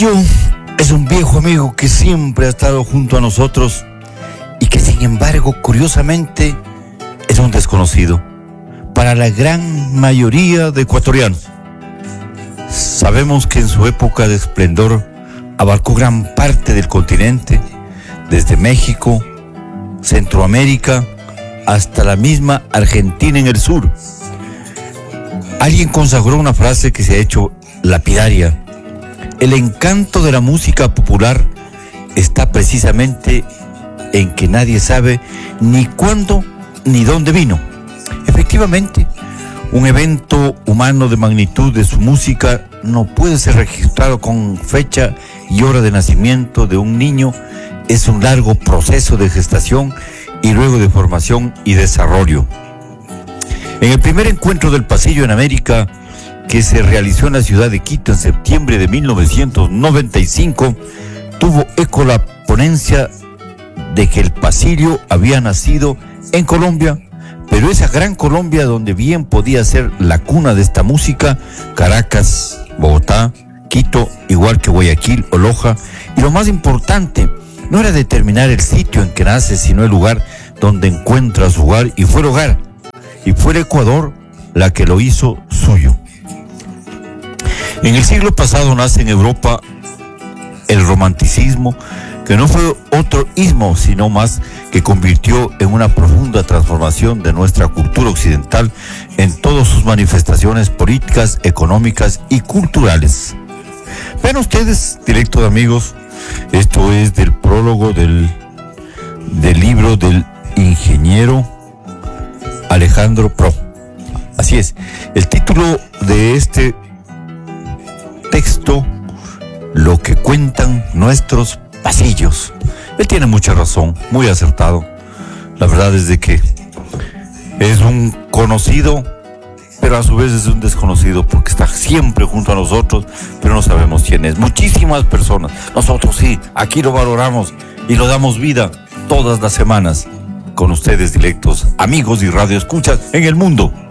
Cayo es un viejo amigo que siempre ha estado junto a nosotros y que, sin embargo, curiosamente, es un desconocido para la gran mayoría de ecuatorianos. Sabemos que en su época de esplendor abarcó gran parte del continente, desde México, Centroamérica, hasta la misma Argentina en el sur. Alguien consagró una frase que se ha hecho lapidaria: el encanto de la música popular está precisamente en que nadie sabe ni cuándo ni dónde vino. Efectivamente, un evento humano de magnitud de su música no puede ser registrado con fecha y hora de nacimiento de un niño. Es un largo proceso de gestación y luego de formación y desarrollo. En el primer encuentro del pasillo en América, que se realizó en la ciudad de Quito en septiembre de 1995, tuvo eco la ponencia de que el pasillo había nacido en Colombia, pero esa gran Colombia donde bien podía ser la cuna de esta música: Caracas, Bogotá, Quito, igual que Guayaquil o Loja. Y lo más importante no era determinar el sitio en que nace, sino el lugar donde encuentra su hogar, y fue el hogar, y fue el Ecuador la que lo hizo suyo. En el siglo pasado nace en Europa el romanticismo, que no fue otro ismo, sino más que convirtió en una profunda transformación de nuestra cultura occidental en todas sus manifestaciones políticas, económicas y culturales. Vean ustedes, directo de amigos, esto es del prólogo del libro del ingeniero Alejandro Pro. Así es, el título de este texto: lo que cuentan nuestros pasillos. Él tiene mucha razón, muy acertado. La verdad es de que es un conocido, pero a su vez es un desconocido, porque está siempre junto a nosotros, pero no sabemos quién es. Muchísimas personas, nosotros sí, aquí lo valoramos y lo damos vida todas las semanas con ustedes, directos amigos y radioescuchas en el mundo.